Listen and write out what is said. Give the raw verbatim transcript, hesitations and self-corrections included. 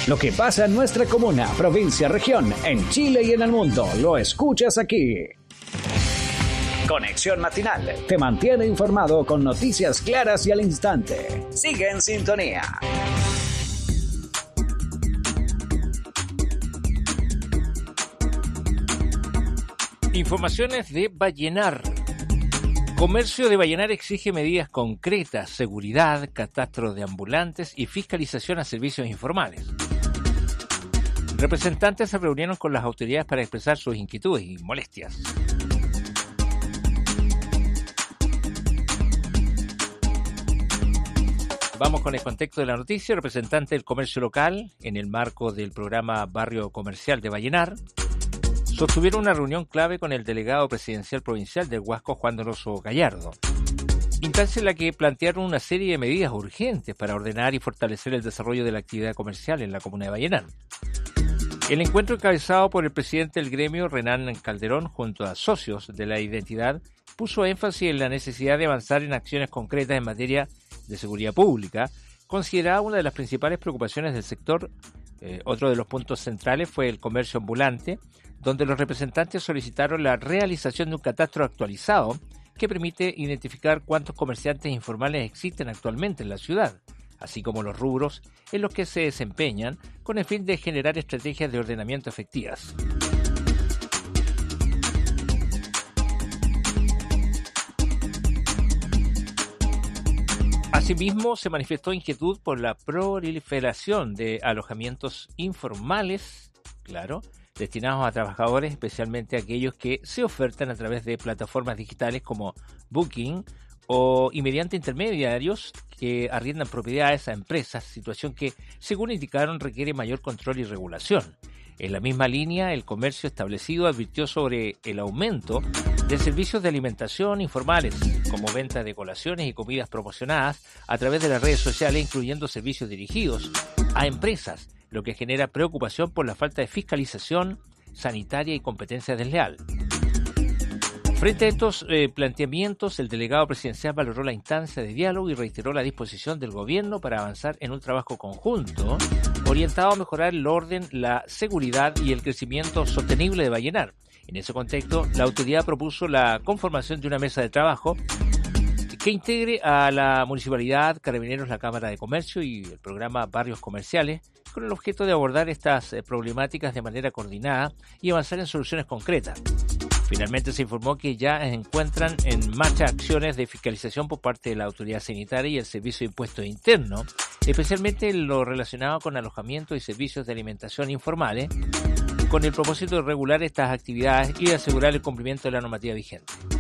Lo que pasa en nuestra comuna, provincia, región, en Chile y en el mundo, lo escuchas aquí. Conexión Matinal te mantiene informado con noticias claras y al instante. Sigue en sintonía. Informaciones de Vallenar. Comercio de Vallenar exige medidas concretas, seguridad, catastro de ambulantes y fiscalización a servicios informales. Representantes se reunieron con las autoridades para expresar sus inquietudes y molestias. Vamos con el contexto de la noticia. El representante del comercio local, en el marco del programa Barrio Comercial de Vallenar, sostuvieron una reunión clave con el delegado presidencial provincial del Huasco, Juan Donoso Gallardo. Instancia en la que plantearon una serie de medidas urgentes para ordenar y fortalecer el desarrollo de la actividad comercial en la comuna de Vallenar. El encuentro, encabezado por el presidente del gremio, Renan Calderón, junto a socios de la identidad, puso énfasis en la necesidad de avanzar en acciones concretas en materia de seguridad pública, considerada una de las principales preocupaciones del sector. Eh, otro de los puntos centrales fue el comercio ambulante, donde los representantes solicitaron la realización de un catastro actualizado que permite identificar cuántos comerciantes informales existen actualmente en la ciudad, así como los rubros en los que se desempeñan, con el fin de generar estrategias de ordenamiento efectivas. Asimismo, se manifestó inquietud por la proliferación de alojamientos informales, claro, destinados a trabajadores, especialmente aquellos que se ofertan a través de plataformas digitales como Booking o y mediante intermediarios que arriendan propiedades a empresas, situación que, según indicaron, requiere mayor control y regulación. En la misma línea, el comercio establecido advirtió sobre el aumento de servicios de alimentación informales, como venta de colaciones y comidas promocionadas a través de las redes sociales, incluyendo servicios dirigidos a empresas, lo que genera preocupación por la falta de fiscalización sanitaria y competencia desleal. Frente a estos eh, planteamientos, el delegado presidencial valoró la instancia de diálogo y reiteró la disposición del gobierno para avanzar en un trabajo conjunto orientado a mejorar el orden, la seguridad y el crecimiento sostenible de Vallenar. En ese contexto, la autoridad propuso la conformación de una mesa de trabajo que integre a la Municipalidad, Carabineros, la Cámara de Comercio y el programa Barrios Comerciales, con el objeto de abordar estas eh, problemáticas de manera coordinada y avanzar en soluciones concretas. Finalmente se informó que ya se encuentran en marcha acciones de fiscalización por parte de la autoridad sanitaria y el Servicio de Impuestos Internos, especialmente en lo relacionado con alojamiento y servicios de alimentación informales, con el propósito de regular estas actividades y de asegurar el cumplimiento de la normativa vigente.